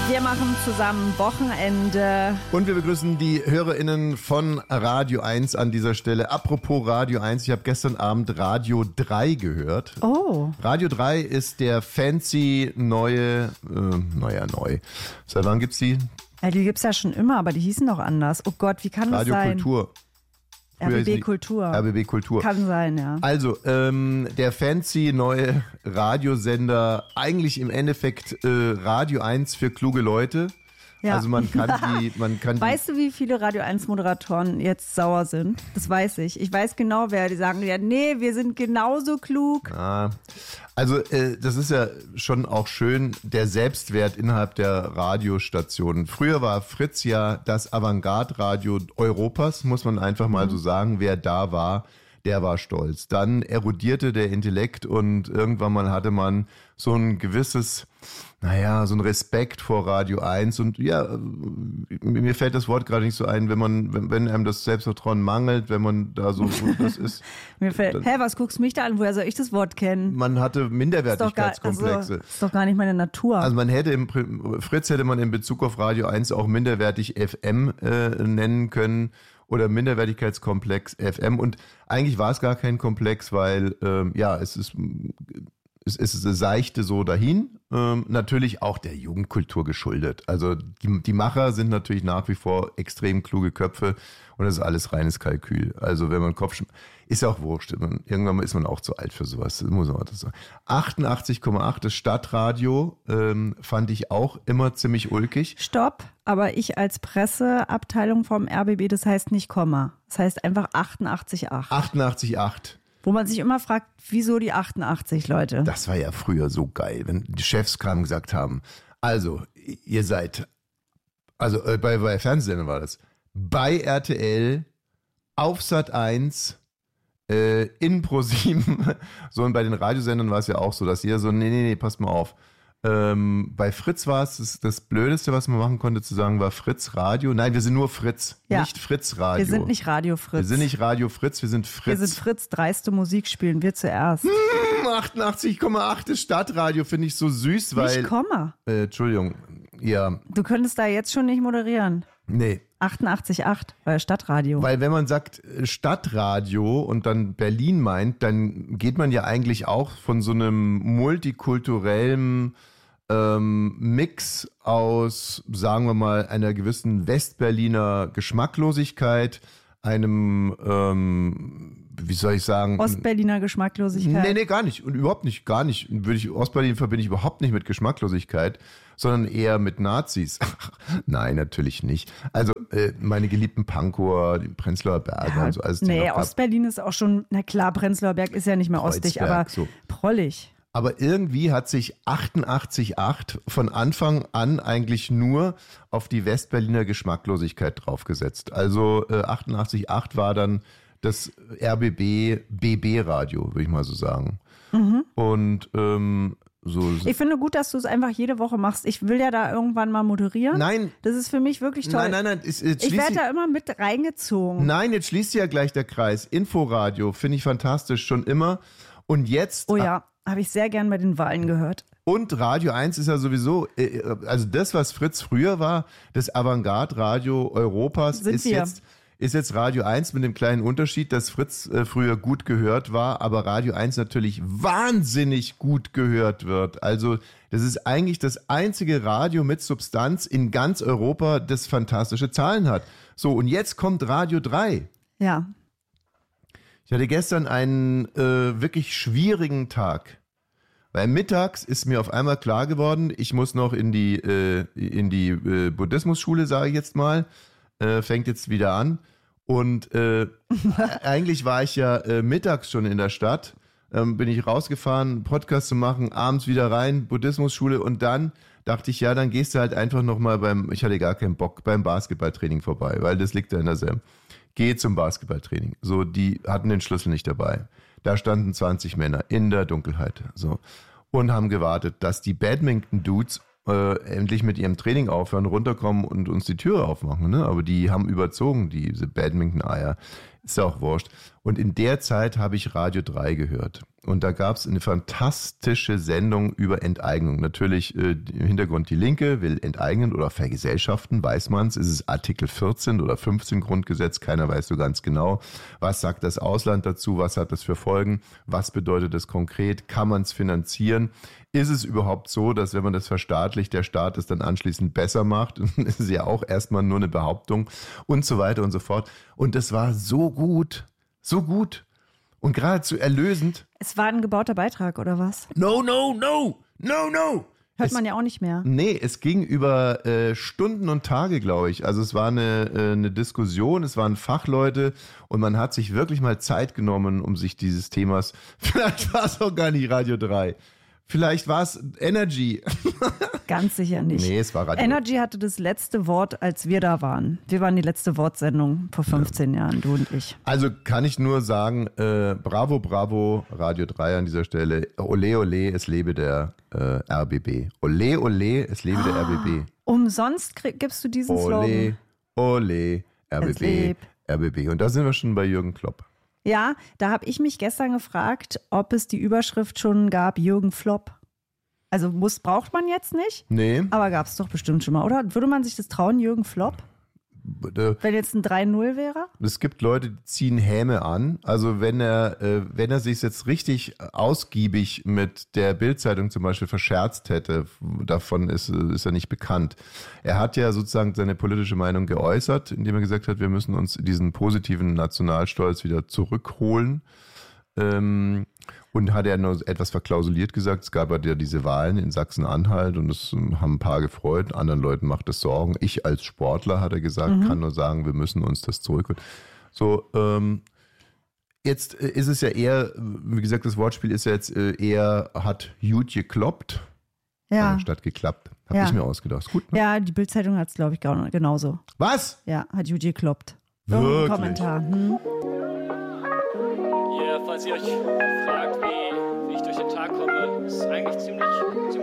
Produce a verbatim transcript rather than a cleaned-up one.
Wir machen zusammen Wochenende. Und wir begrüßen die HörerInnen von Radio eins an dieser Stelle. Apropos Radio eins, ich habe gestern Abend Radio drei gehört. Oh. Radio drei ist der fancy neue, äh, naja, neu. Seit wann gibt's die? Ja, die gibt's ja schon immer, aber die hießen doch anders. Oh Gott, wie kann das Radio sein? Kultur. R B B Kultur. R B B Kultur. Kann sein, ja. Also, ähm, der fancy neue Radiosender, eigentlich im Endeffekt äh, Radio eins für kluge Leute. Ja. Also man kann die, man kann die. Weißt du, wie viele Radio eins Moderatoren jetzt sauer sind? Das weiß ich. Ich weiß genau, wer. Die sagen ja, nee, wir sind genauso klug. Ah, also äh, das ist ja schon auch schön, der Selbstwert innerhalb der Radiostationen. Früher war Fritz ja das Avantgarde-Radio Europas, muss man einfach mal mhm. so sagen. Wer da war, der war stolz. Dann erodierte der Intellekt und irgendwann mal hatte man so ein gewisses, naja, so ein Respekt vor Radio eins. Und ja, mir fällt das Wort gerade nicht so ein, wenn man, wenn, wenn einem das Selbstvertrauen mangelt, wenn man da so, so das ist. Mir fällt, hä, was guckst du mich da an? Woher soll ich das Wort kennen? Man hatte Minderwertigkeitskomplexe. Ist doch, gar, also, ist doch gar nicht meine Natur. Also man hätte im Fritz hätte man in Bezug auf Radio eins auch minderwertig F M äh, nennen können. Oder Minderwertigkeitskomplex F M. Und eigentlich war es gar kein Komplex, weil ähm, ja, es ist, es, es seichte so dahin. Ähm, natürlich auch der Jugendkultur geschuldet. Also die, die Macher sind natürlich nach wie vor extrem kluge Köpfe und das ist alles reines Kalkül. Also wenn man Kopf... Ist ja auch wurscht. Man, irgendwann ist man auch zu alt für sowas. Das muss man auch das sagen. achtundachtzig Komma acht, das Stadtradio, ähm, fand ich auch immer ziemlich ulkig. Stopp, aber ich als Presseabteilung vom R B B, das heißt nicht Komma. Das heißt einfach achtundachtzig Komma acht. achtundachtzig Komma acht. Wo man sich immer fragt, wieso die achtundachtzig, Leute? Das war ja früher so geil, wenn die Chefs kamen und gesagt haben, also, ihr seid, also äh, bei, bei Fernsehsendern war das, bei R T L, auf Sat eins, äh, in ProSieben, so und bei den Radiosendern war es ja auch so, dass jeder so, nee, nee, nee, passt mal auf. Ähm, bei Fritz war es das, das Blödeste, was man machen konnte, zu sagen, war Fritz Radio. Nein, wir sind nur Fritz, ja. Nicht Fritz Radio. Wir sind nicht Radio Fritz. Wir sind nicht Radio Fritz, wir sind Fritz. Wir sind Fritz, dreiste Musik spielen wir zuerst. Hm, achtundachtzig Komma acht ist Stadtradio, finde ich so süß, weil... Nicht Komma. Äh, Entschuldigung, ja. Du könntest da jetzt schon nicht moderieren. Nee. achtundachtzig Komma acht, weil Stadtradio. Weil wenn man sagt Stadtradio und dann Berlin meint, dann geht man ja eigentlich auch von so einem multikulturellen ähm, Mix aus, sagen wir mal, einer gewissen Westberliner Geschmacklosigkeit, einem, ähm, wie soll ich sagen? Ostberliner Geschmacklosigkeit? Nee, nee, gar nicht. Und überhaupt nicht, gar nicht. Würde ich, Ostberlin verbinde ich überhaupt nicht mit Geschmacklosigkeit, sondern eher mit Nazis. Nein, natürlich nicht. Also äh, meine geliebten Pankower, die Prenzlauer Berge ja, und so. Alles nee, Ostberlin ist auch schon, na klar, Prenzlauer Berg ist ja nicht mehr Kreuzberg, ostig, aber so. prollig. Aber irgendwie hat sich achtundachtzig Komma acht von Anfang an eigentlich nur auf die Westberliner Geschmacklosigkeit draufgesetzt. Also äh, achtundachtzig Komma acht war dann das R B B B B-Radio, würde ich mal so sagen. Mhm. Und ähm, so. Ich finde gut, dass du es einfach jede Woche machst. Ich will ja da irgendwann mal moderieren. Nein. Das ist für mich wirklich toll. Nein, nein, nein. Ist, ich werde da immer mit reingezogen. Nein, jetzt schließt ja gleich der Kreis. Inforadio finde ich fantastisch, schon immer. Und jetzt... Oh ja, habe ich sehr gern bei den Wahlen gehört. Und Radio eins ist ja sowieso, also das, was Fritz früher war, das Avantgarde-Radio Europas, Sind ist wir. jetzt... Ist jetzt Radio eins mit dem kleinen Unterschied, dass Fritz äh, früher gut gehört war, aber Radio eins natürlich wahnsinnig gut gehört wird. Also das ist eigentlich das einzige Radio mit Substanz in ganz Europa, das fantastische Zahlen hat. So, und jetzt kommt Radio drei. Ja. Ich hatte gestern einen äh, wirklich schwierigen Tag. Weil mittags ist mir auf einmal klar geworden, ich muss noch in die, äh, in die äh, Buddhismusschule, sage ich jetzt mal. Äh, fängt jetzt wieder an. Und äh, eigentlich war ich ja äh, mittags schon in der Stadt, ähm, bin ich rausgefahren, Podcast zu machen, abends wieder rein, Buddhismusschule und dann dachte ich, ja, dann gehst du halt einfach nochmal beim, ich hatte gar keinen Bock, beim Basketballtraining vorbei, weil das liegt ja in derselben. Geh zum Basketballtraining. So, die hatten den Schlüssel nicht dabei. Da standen zwanzig Männer in der Dunkelheit, so, und haben gewartet, dass die Badminton-Dudes Äh, endlich mit ihrem Training aufhören, runterkommen und uns die Türe aufmachen. Ne? Aber die haben überzogen, diese Badminton-Eier. Ist ja auch wurscht. Und in der Zeit habe ich Radio drei gehört. Und da gab es eine fantastische Sendung über Enteignung. Natürlich äh, im Hintergrund die Linke will enteignen oder vergesellschaften, weiß man es. Ist es Artikel vierzehn oder fünfzehn Grundgesetz? Keiner weiß so ganz genau. Was sagt das Ausland dazu? Was hat das für Folgen? Was bedeutet das konkret? Kann man es finanzieren? Ist es überhaupt so, dass wenn man das verstaatlicht, der Staat es dann anschließend besser macht? Das ist ja auch erstmal nur eine Behauptung und so weiter und so fort. Und das war so gut, so gut und geradezu erlösend. Es war ein gebauter Beitrag, oder was? No, no, no, no, no. Hört es, man ja auch nicht mehr. Nee, es ging über äh, Stunden und Tage, glaube ich. Also es war eine, äh, eine Diskussion, es waren Fachleute und man hat sich wirklich mal Zeit genommen, um sich dieses Themas, vielleicht war es auch gar nicht Radio drei. Vielleicht war es Energy. Ganz sicher nicht. Nee, es war Radio. Energy hatte das letzte Wort, als wir da waren. Wir waren die letzte Wortsendung vor fünfzehn ja. Jahren, du und ich. Also kann ich nur sagen, äh, bravo, bravo, Radio drei an dieser Stelle. Ole, ole, es lebe der äh, R B B. Ole, ole, es lebe der R B B. Umsonst krieg, gibst du diesen Ole, Slogan. ole, R B B, R B B. Und da sind wir schon bei Jürgen Klopp. Ja, da habe ich mich gestern gefragt, ob es die Überschrift schon gab, Jürgen Flop. Also muss, braucht man jetzt nicht, Nee. aber gab es doch bestimmt schon mal, oder? Würde man sich das trauen, Jürgen Flop? Wenn jetzt ein drei null wäre? Es gibt Leute, die ziehen Häme an. Also wenn er, äh, wenn er sich jetzt richtig ausgiebig mit der Bild-Zeitung zum Beispiel verscherzt hätte, davon ist, ist er nicht bekannt. Er hat ja sozusagen seine politische Meinung geäußert, indem er gesagt hat, wir müssen uns diesen positiven Nationalstolz wieder zurückholen. Ähm, und hat er nur etwas verklausuliert gesagt, es gab ja diese Wahlen in Sachsen-Anhalt und es haben ein paar gefreut, anderen Leuten macht es Sorgen. Ich als Sportler, hat er gesagt, mhm. kann nur sagen, wir müssen uns das zurückholen. So, ähm, jetzt ist es ja eher, wie gesagt, das Wortspiel ist ja jetzt eher, hat gut gekloppt, ja. statt geklappt. Habe ja. ich mir ausgedacht. Ist gut, ne? Ja, die Bild-Zeitung hat es, glaube ich, genauso. Was? Ja, hat gut gekloppt. Wirklich? Kommentar. Hm? Ja, falls ihr euch fragt, wie, wie ich durch den Tag komme, ist eigentlich ziemlich, ziemlich